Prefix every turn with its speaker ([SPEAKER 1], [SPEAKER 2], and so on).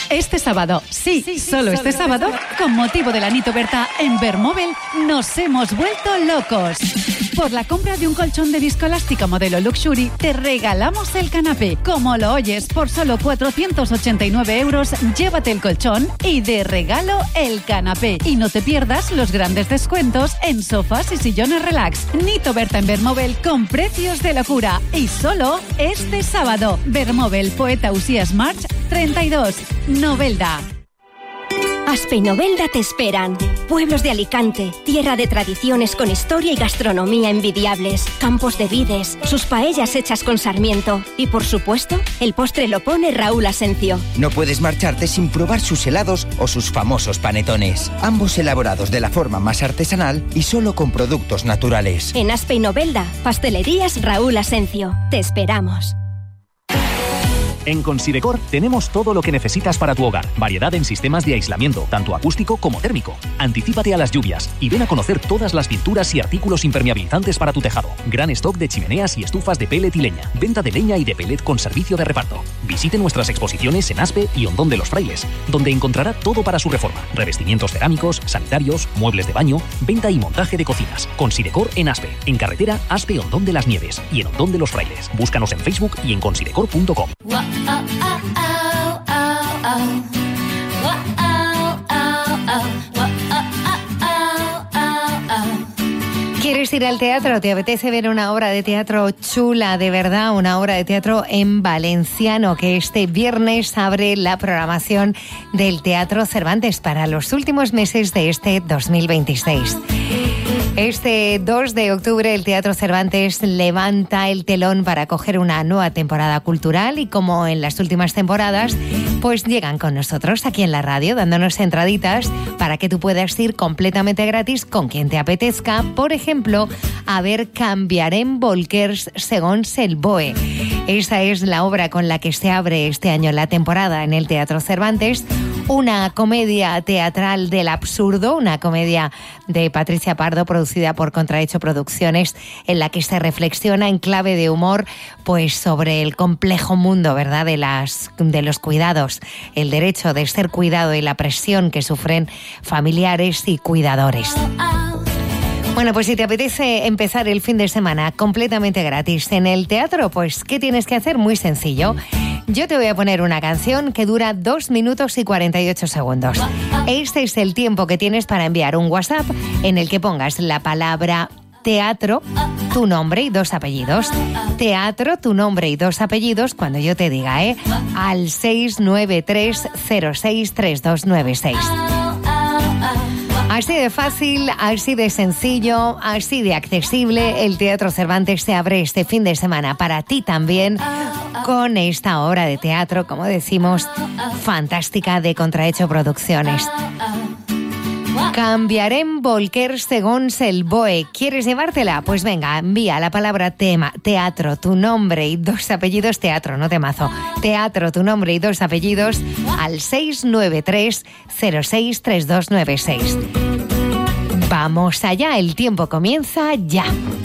[SPEAKER 1] Este sábado, sí, solo este sábado, con motivo de la Nito Berta en Vermóvel, nos hemos vuelto locos. Por la compra de un colchón de viscoelástica modelo Luxury, te regalamos el canapé. Como lo oyes, por solo 489 euros, llévate el colchón y de regalo el canapé. Y no te pierdas los grandes descuentos en sofás y sillones relax. Nito Berta en Vermóvel con precios de locura. Y solo este sábado. Vermóvel, Poeta Usías March 32. Novelda.
[SPEAKER 2] Aspe y Novelda te esperan. Pueblos de Alicante, tierra de tradiciones con historia y gastronomía envidiables, campos de vides, sus paellas hechas con sarmiento y, por supuesto, el postre lo pone Raúl Asencio.
[SPEAKER 3] No puedes marcharte sin probar sus helados o sus famosos panetones, ambos elaborados de la forma más artesanal y solo con productos naturales.
[SPEAKER 2] En Aspe y Novelda, pastelerías Raúl Asencio. Te esperamos.
[SPEAKER 4] En Considecor tenemos todo lo que necesitas para tu hogar. Variedad en sistemas de aislamiento, tanto acústico como térmico. Anticípate a las lluvias y ven a conocer todas las pinturas y artículos impermeabilizantes para tu tejado. Gran stock de chimeneas y estufas de pellet y leña. Venta de leña y de pellet con servicio de reparto. Visite nuestras exposiciones en Aspe y Hondón de los Frailes, donde encontrará todo para su reforma. Revestimientos cerámicos, sanitarios, muebles de baño, venta y montaje de cocinas. Considecor en Aspe, en carretera Aspe Hondón de las Nieves y en Hondón de los Frailes. Búscanos en Facebook y en considecor.com.
[SPEAKER 5] ¿Quieres ir al teatro? ¿Te apetece ver una obra de teatro chula, de verdad? Una obra de teatro en valenciano que este viernes abre la programación del Teatro Cervantes para los últimos meses de este 2026. Este 2 de octubre el Teatro Cervantes levanta el telón para acoger una nueva temporada cultural y, como en las últimas temporadas, pues llegan con nosotros aquí en la radio dándonos entraditas para que tú puedas ir completamente gratis con quien te apetezca, por ejemplo, a ver Canviarem Volkers segons el BOE. Esa es la obra con la que se abre este año la temporada en el Teatro Cervantes, una comedia teatral del absurdo, una comedia de Patricia Pardo producida por Contrahecho Producciones, en la que se reflexiona en clave de humor pues sobre el complejo mundo, ¿verdad?, de los cuidados, el derecho de ser cuidado y la presión que sufren familiares y cuidadores. Bueno, pues si te apetece empezar el fin de semana completamente gratis en el teatro, pues ¿qué tienes que hacer? Muy sencillo. Yo te voy a poner una canción que dura 2 minutos y 48 segundos. Este es el tiempo que tienes para enviar un WhatsApp en el que pongas la palabra teatro, tu nombre y 2 apellidos. Teatro, tu nombre y 2 apellidos cuando yo te diga, al 693 06 3296. Así de fácil, así de sencillo, así de accesible, el Teatro Cervantes se abre este fin de semana para ti también con esta obra de teatro, como decimos, fantástica de Contrahecho Producciones. Canviarem Volkers segons el BOE. ¿Quieres llevártela? Pues venga, envía la palabra teatro, tu nombre y 2 apellidos, teatro, no temazo, teatro, tu nombre y 2 apellidos al 693 06 3296. Vamos allá, el tiempo comienza ya.